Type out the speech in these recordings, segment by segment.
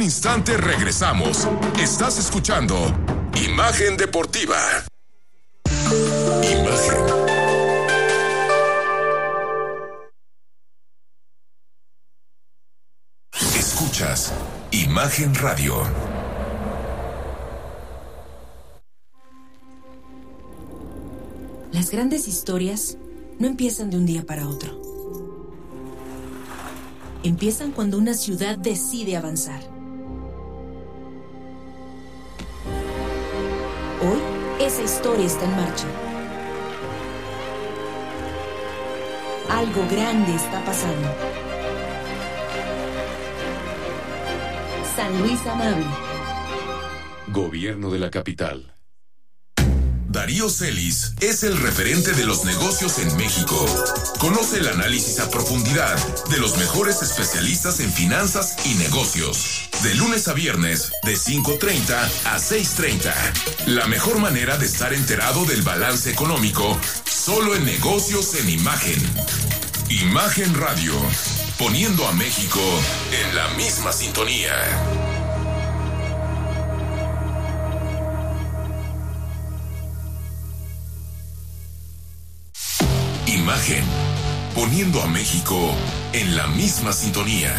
instante regresamos. Estás escuchando Imagen Deportiva. Imagen. Escuchas Imagen Radio. Las grandes historias no empiezan de un día para otro. Empiezan cuando una ciudad decide avanzar. Hoy, esa historia está en marcha. Algo grande está pasando. San Luis Amable. Gobierno de la capital. Darío Celis es el referente de los negocios en México. Conoce el análisis a profundidad de los mejores especialistas en finanzas y negocios. De lunes a viernes, de 5:30 a 6:30. La mejor manera de estar enterado del balance económico, solo en Negocios en Imagen. Imagen Radio, poniendo a México en la misma sintonía. Imagen, poniendo a México en la misma sintonía.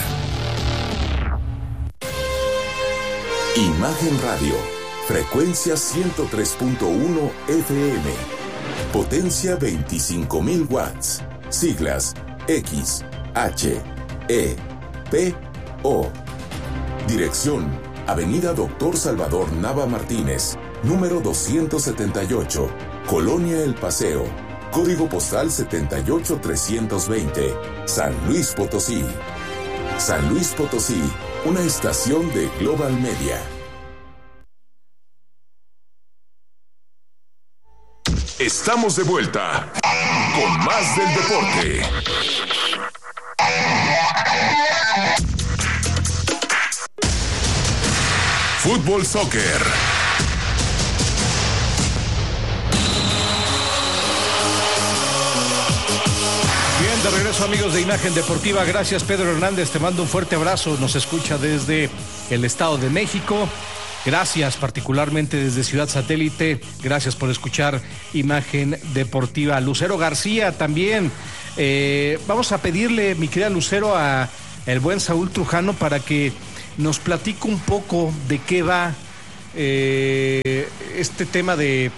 Imagen Radio, frecuencia 103.1 FM, potencia 25,000 watts, siglas X, H, E, P, O. Dirección, Avenida Doctor Salvador Nava Martínez, número 278, Colonia El Paseo. Código postal 78320, San Luis Potosí. San Luis Potosí, una estación de Global Media. Estamos de vuelta con más del deporte. Fútbol Soccer. De regreso, amigos de Imagen Deportiva. Gracias, Pedro Hernández, te mando un fuerte abrazo. Nos escucha desde el Estado de México. Gracias particularmente desde Ciudad Satélite. Gracias por escuchar Imagen Deportiva. Lucero García también. Vamos a pedirle, mi querida Lucero, a el buen Saúl Trujano para que nos platique un poco de qué va este tema de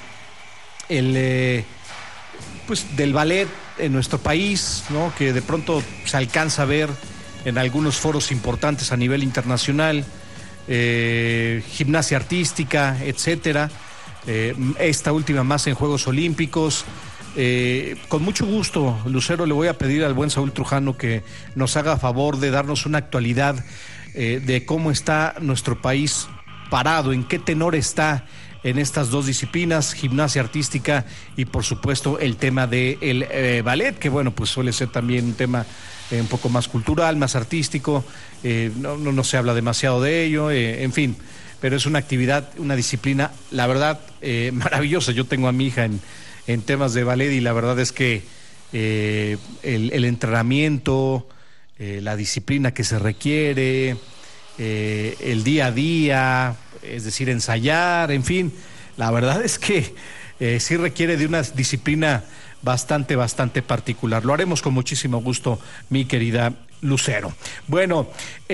del ballet en nuestro país, ¿no? Que de pronto se alcanza a ver en algunos foros importantes a nivel internacional, gimnasia artística, etcétera. Esta última más en Juegos Olímpicos. Con mucho gusto, Lucero, le voy a pedir al buen Saúl Trujano que nos haga favor de darnos una actualidad de cómo está nuestro país parado, en qué tenor está en estas dos disciplinas, gimnasia artística y por supuesto el tema del ballet, que bueno, pues suele ser también un tema un poco más cultural, más artístico, no se habla demasiado de ello, en fin, pero es una actividad, una disciplina, la verdad, maravillosa. Yo tengo a mi hija en temas de ballet y la verdad es que el entrenamiento, la disciplina que se requiere, el día a día, es decir, ensayar, en fin, la verdad es que sí requiere de una disciplina bastante particular. Lo haremos con muchísimo gusto, mi querida Lucero. Bueno,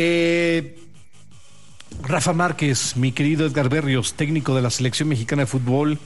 Rafa Márquez, mi querido Edgar Berrios, técnico de la Selección Mexicana de Fútbol,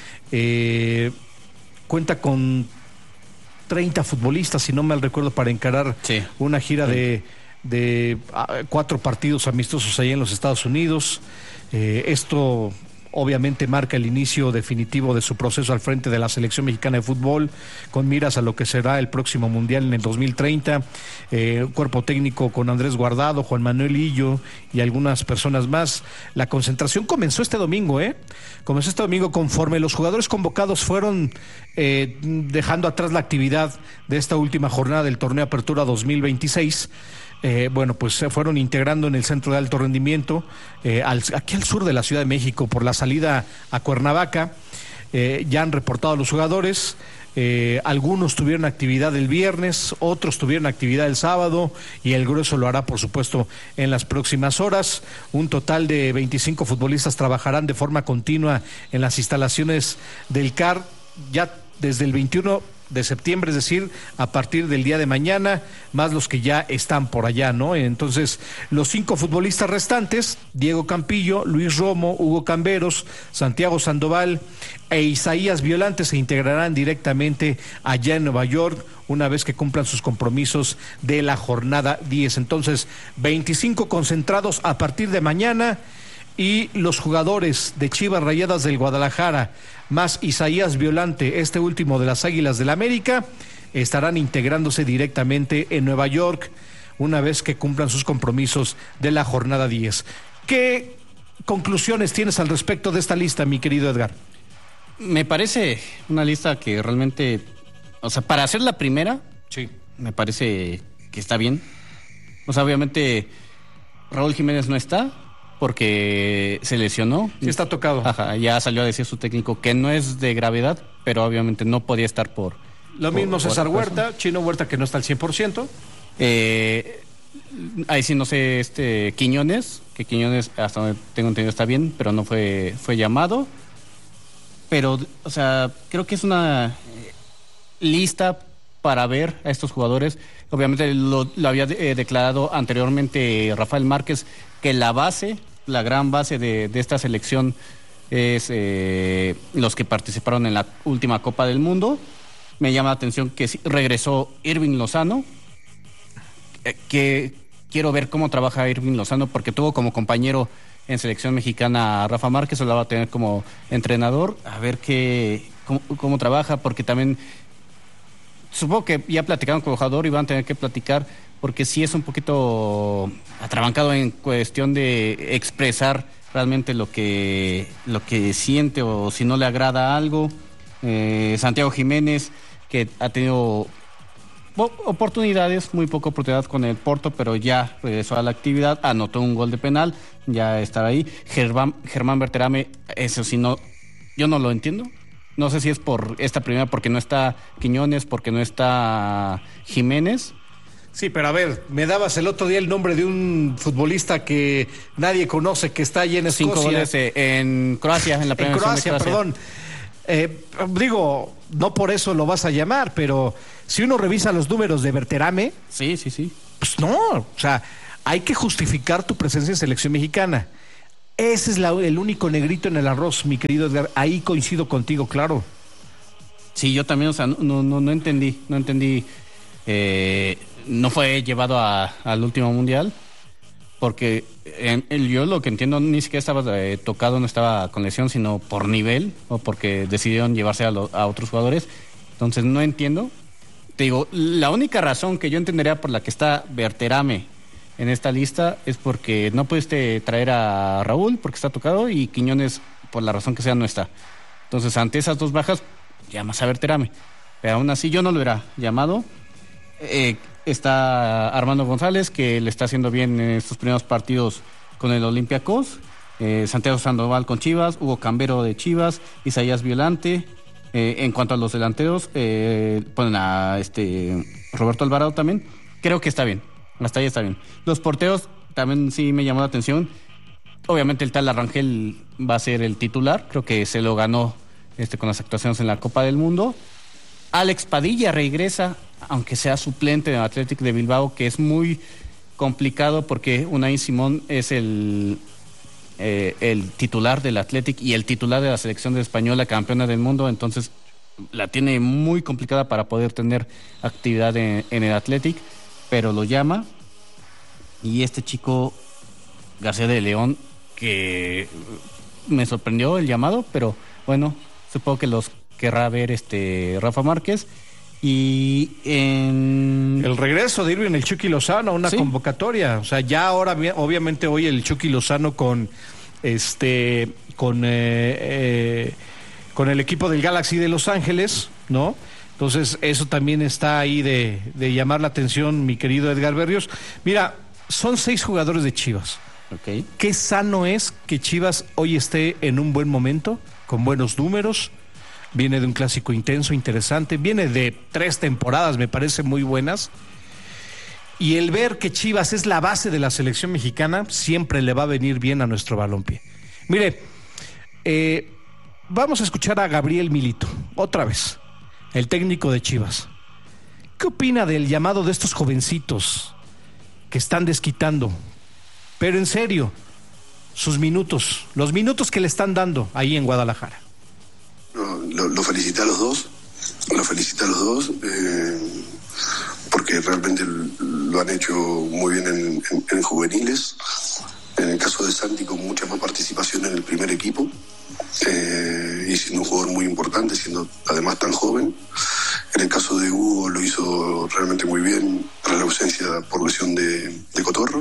cuenta con 30 futbolistas, si no mal recuerdo, para encarar una gira de 4 partidos amistosos allá en los Estados Unidos. Esto obviamente marca el inicio definitivo de su proceso al frente de la Selección Mexicana de Fútbol, con miras a lo que será el próximo Mundial en el 2030. Cuerpo técnico con Andrés Guardado, Juan Manuel Illo y algunas personas más. La concentración comenzó este domingo, conforme los jugadores convocados fueron dejando atrás la actividad de esta última jornada del Torneo Apertura 2026. Pues se fueron integrando en el centro de alto rendimiento, aquí al sur de la Ciudad de México, por la salida a Cuernavaca. Ya han reportado a los jugadores. Algunos tuvieron actividad el viernes, otros tuvieron actividad el sábado y el grueso lo hará, por supuesto, en las próximas horas. Un total de 25 futbolistas trabajarán de forma continua en las instalaciones del CAR ya desde el 21 de septiembre, es decir, a partir del día de mañana, más los que ya están por allá, ¿no? Entonces, los 5 futbolistas restantes, Diego Campillo, Luis Romo, Hugo Camberos, Santiago Sandoval e Isaías Violante se integrarán directamente allá en Nueva York una vez que cumplan sus compromisos de la jornada 10. Entonces, 25 concentrados a partir de mañana. Y los jugadores de Chivas Rayadas del Guadalajara, más Isaías Violante, este último de las Águilas del América, estarán integrándose directamente en Nueva York una vez que cumplan sus compromisos de la jornada 10. ¿Qué conclusiones tienes al respecto de esta lista, mi querido Edgar? Me parece una lista que realmente, o sea, para hacer la primera, sí, me parece que está bien. O sea, obviamente Raúl Jiménez no está porque se lesionó. Sí, está tocado. Ajá, ya salió a decir su técnico que no es de gravedad, pero obviamente no podía estar por... Lo mismo César Huerta, Chino Huerta, que no está al 100%. Ahí sí no sé, Quiñones, que Quiñones hasta donde tengo entendido está bien, pero no fue llamado. Pero, o sea, creo que es una lista para ver a estos jugadores. Obviamente lo había declarado anteriormente Rafael Márquez, que la gran base de esta selección es los que participaron en la última Copa del Mundo. Me llama la atención que regresó Irving Lozano, que quiero ver cómo trabaja Irving Lozano, porque tuvo como compañero en selección mexicana a Rafa Márquez, o la va a tener como entrenador, a ver cómo trabaja, porque también supongo que ya platicaron con el jugador y van a tener que platicar, porque sí es un poquito atrabancado en cuestión de expresar realmente lo que siente o si no le agrada algo. Santiago Jiménez, que ha tenido oportunidades, muy poca oportunidad con el Porto, pero ya regresó a la actividad, anotó un gol de penal, ya estará ahí. Germán Berterame, eso sí, yo no lo entiendo. No sé si es por esta primera, porque no está Quiñones, porque no está Jiménez. Sí, pero a ver, me dabas el otro día el nombre de un futbolista que nadie conoce, que está allí en Escocia. 5 goles en Croacia, en la primera versión de Croacia. Perdón. Digo, no por eso lo vas a llamar, pero si uno revisa los números de Berterame... Sí. Pues no, o sea, hay que justificar tu presencia en selección mexicana. Ese es el único negrito en el arroz, mi querido Edgar. Ahí coincido contigo, claro. Sí, yo también, o sea, no entendí. No fue llevado al último mundial, porque yo lo que entiendo, ni siquiera estaba tocado, no estaba con lesión, sino por nivel, o porque decidieron llevarse a otros jugadores. Entonces no entiendo. Te digo, la única razón que yo entendería por la que está Berterame en esta lista es porque no pudiste traer a Raúl porque está tocado, y Quiñones, por la razón que sea, no está. Entonces, ante esas dos bajas, llamas a Berterame. Pero aún así yo no lo hubiera llamado. Está Armando González, que le está haciendo bien en estos primeros partidos con el Olympiacos. Santiago Sandoval con Chivas, Hugo Cambero de Chivas, Isaías Violante. En cuanto a los delanteros, ponen a Roberto Alvarado también. Creo que está bien. Hasta ahí está bien. Los porteros también sí me llamó la atención. Obviamente el tal Arrangel va a ser el titular. Creo que se lo ganó con las actuaciones en la Copa del Mundo. Alex Padilla regresa, aunque sea suplente del Athletic de Bilbao, que es muy complicado porque Unai Simón es el titular del Athletic y el titular de la selección española, campeona del mundo. Entonces la tiene muy complicada para poder tener actividad en el Athletic, pero lo llama. Y este chico García de León, que me sorprendió el llamado, pero bueno, supongo que los querrá ver Rafa Márquez. Y el regreso de Irving el Chucky Lozano, una convocatoria. O sea, ya ahora, obviamente hoy el Chucky Lozano con el equipo del Galaxy de Los Ángeles, ¿no? Entonces, eso también está ahí de llamar la atención, mi querido Edgar Berrios. Mira, son 6 jugadores de Chivas. Okay. Qué sano es que Chivas hoy esté en un buen momento, con buenos números. viene de un clásico intenso, interesante, viene de 3 temporadas, me parece muy buenas. Y el ver que Chivas es la base de la selección mexicana siempre le va a venir bien a nuestro balompié. Mire, vamos a escuchar a Gabriel Milito, otra vez, el técnico de Chivas. ¿Qué opina del llamado de estos jovencitos que están desquitando? Pero en serio, sus minutos, los minutos que le están dando ahí en Guadalajara. Lo felicité a los dos, porque realmente lo han hecho muy bien en juveniles. En el caso de Santi, con mucha más participación en el primer equipo, y siendo un jugador muy importante, siendo además tan joven. En el caso de Hugo lo hizo realmente muy bien tras la ausencia por lesión de Cotorro,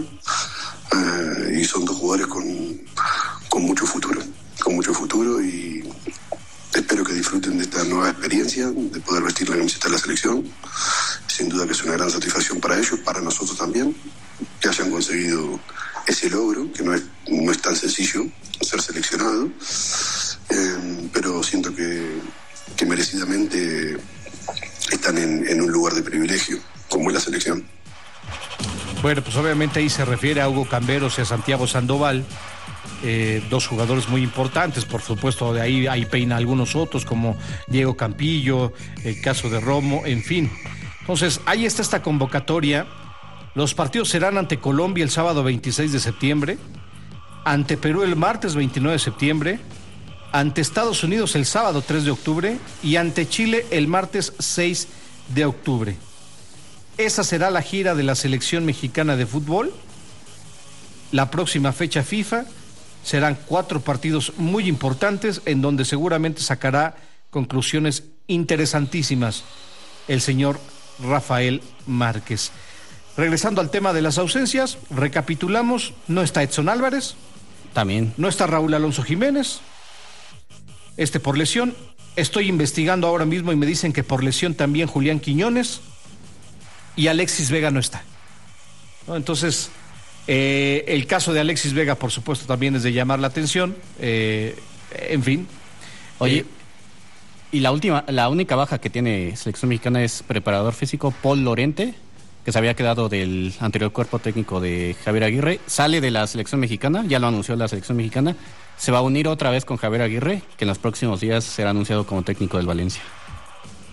y son 2 jugadores con mucho futuro, y espero que disfruten de esta nueva experiencia, de poder vestir la camiseta de la selección. Sin duda que es una gran satisfacción para ellos, para nosotros también, que hayan conseguido ese logro, que no es tan sencillo ser seleccionado, pero siento que merecidamente están en un lugar de privilegio, como es la selección. Bueno, pues obviamente ahí se refiere a Hugo Camberos y a Santiago Sandoval, 2 jugadores muy importantes, por supuesto, de ahí peina algunos otros, como Diego Campillo, el caso de Romo, en fin. Entonces, ahí está esta convocatoria. Los partidos serán ante Colombia el sábado 26 de septiembre, ante Perú el martes 29 de septiembre, ante Estados Unidos el sábado 3 de octubre y ante Chile el martes 6 de octubre. Esa será la gira de la selección mexicana de fútbol. La próxima fecha FIFA serán 4 partidos muy importantes en donde seguramente sacará conclusiones interesantísimas el señor Rafael Márquez. Regresando al tema de las ausencias, recapitulamos: no está Edson Álvarez, también no está Raúl Alonso Jiménez, por lesión. Estoy investigando ahora mismo y me dicen que por lesión también Julián Quiñones, y Alexis Vega no está, ¿no? Entonces, el caso de Alexis Vega, por supuesto, también es de llamar la atención. En fin. Oye, y la única baja que tiene selección mexicana es preparador físico Paul Lorente, que se había quedado del anterior cuerpo técnico de Javier Aguirre. Sale de la selección mexicana, ya lo anunció la selección mexicana. Se va a unir otra vez con Javier Aguirre, que en los próximos días será anunciado como técnico del Valencia.